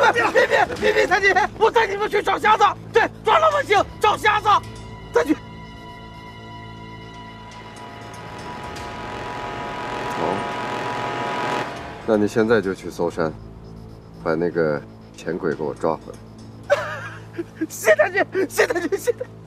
别，太君，我带你们去找瞎子。对，抓老百姓，找瞎子。太君。 好，那你现在就去搜山，把那个钱鬼给我抓回来。 谢太君，谢太君，谢太君。